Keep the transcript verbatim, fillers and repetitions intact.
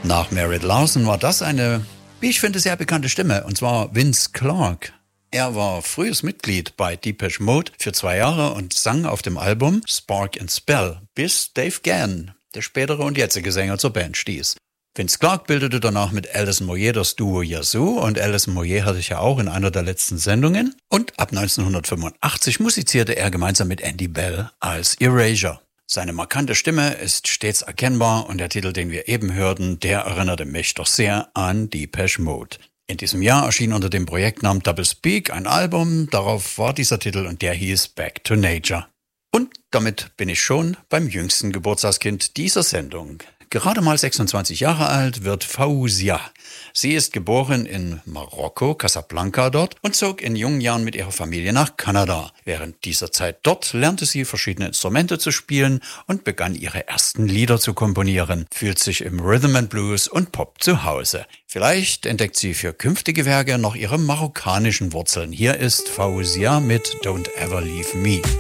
Nach Merit Larson war das eine, wie ich finde, sehr bekannte Stimme, und zwar Vince Clarke. Er war frühes Mitglied bei Depeche Mode für zwei Jahre und sang auf dem Album Spark and Spell, bis Dave Gahan, der spätere und jetzige Sänger, zur Band stieß. Vince Clarke bildete danach mit Alison Moyet das Duo Yazoo, und Alison Moyet hatte ich ja auch in einer der letzten Sendungen. Und ab neunzehnhundertfünfundachtzig musizierte er gemeinsam mit Andy Bell als Erasure. Seine markante Stimme ist stets erkennbar, und der Titel, den wir eben hörten, der erinnerte mich doch sehr an Depeche Mode. In diesem Jahr erschien unter dem Projektnamen Double Speak ein Album, darauf war dieser Titel, und der hieß Back to Nature. Und damit bin ich schon beim jüngsten Geburtstagskind dieser Sendung. Gerade mal sechsundzwanzig Jahre alt wird Fawzia. Sie ist geboren in Marokko, Casablanca dort, und zog in jungen Jahren mit ihrer Familie nach Kanada. Während dieser Zeit dort lernte sie verschiedene Instrumente zu spielen und begann ihre ersten Lieder zu komponieren, fühlt sich im Rhythm and Blues und Pop zu Hause. Vielleicht entdeckt sie für künftige Werke noch ihre marokkanischen Wurzeln. Hier ist Fawzia mit Don't Ever Leave Me.